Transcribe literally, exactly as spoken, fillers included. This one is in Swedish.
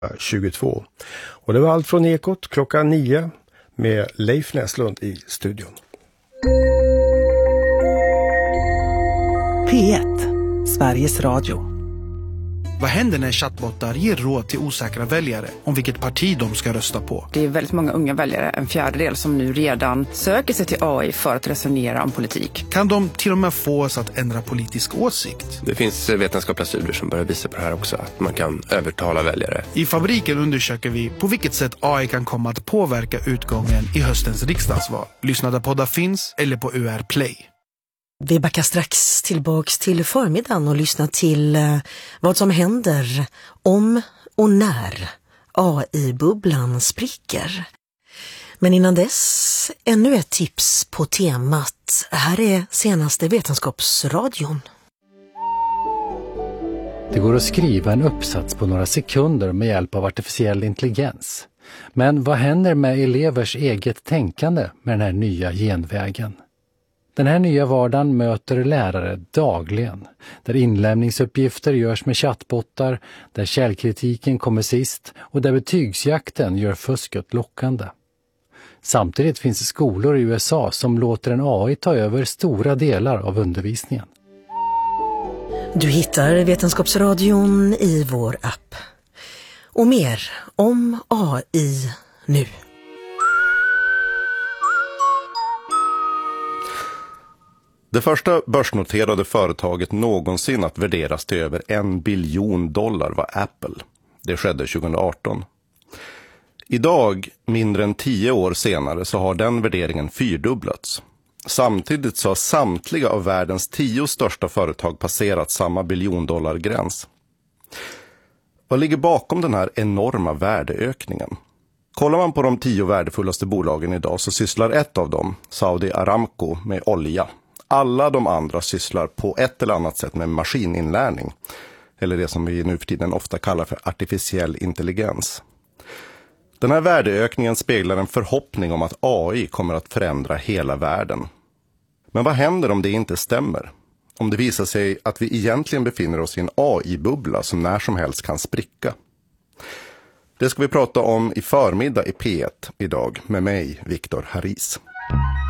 tjugotvå. Och det var allt från Ekot klockan nio med Leif Näslund i studion. P ett, Sveriges Radio. Vad händer när chattbottar ger råd till osäkra väljare om vilket parti de ska rösta på? Det är väldigt många unga väljare, en fjärdedel, som nu redan söker sig till A I för att resonera om politik. Kan de till och med få oss att ändra politisk åsikt? Det finns vetenskapliga studier som börjar visa på det här också, att man kan övertala väljare. I Fabriken undersöker vi på vilket sätt A I kan komma att påverka utgången i höstens riksdagsval. Lyssna där poddar finns eller på U R Play. Vi backar strax tillbaks till förmiddagen och lyssnar till eh, vad som händer om och när A I-bubblan spricker. Men innan dess, ännu ett tips på temat. Här är senaste Vetenskapsradion. Det går att skriva en uppsats på några sekunder med hjälp av artificiell intelligens. Men vad händer med elevers eget tänkande med den här nya genvägen? Den här nya vardagen möter lärare dagligen, där inlämningsuppgifter görs med chattbottar, där källkritiken kommer sist och där betygsjakten gör fusket lockande. Samtidigt finns det skolor i U S A som låter en A I ta över stora delar av undervisningen. Du hittar Vetenskapsradion i vår app. Och mer om A I nu. Det första börsnoterade företaget någonsin att värderas till över en biljon dollar var Apple. Det skedde tjugo arton. Idag, mindre än tio år senare, så har den värderingen fyrdubblats. Samtidigt så har samtliga av världens tio största företag passerat samma biljondollargräns. Vad ligger bakom den här enorma värdeökningen? Kollar man på de tio värdefullaste bolagen idag så sysslar ett av dem, Saudi Aramco, med olja. Alla de andra sysslar på ett eller annat sätt med maskininlärning, eller det som vi nu för tiden ofta kallar för artificiell intelligens. Den här värdeökningen speglar en förhoppning om att A I kommer att förändra hela världen. Men vad händer om det inte stämmer? Om det visar sig att vi egentligen befinner oss i en A I-bubbla som när som helst kan spricka? Det ska vi prata om i förmiddag i P ett idag med mig, Viktor Haris.